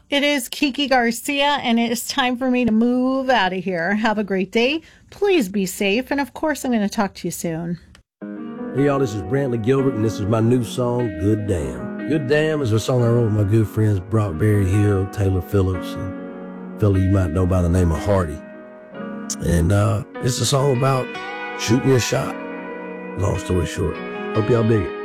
It is Kiki Garcia, and it is time for me to move out of here. Have a great day. Please be safe, and of course, I'm going to talk to you soon. Hey, y'all, this is Brantley Gilbert, and this is my new song, Good Damn. Good Damn is a song I wrote with my good friends Brock Berryhill, Taylor Phillips, and a fella you might know by the name of Hardy. And it's a song about shooting your shot. Long story short. Hope y'all dig it.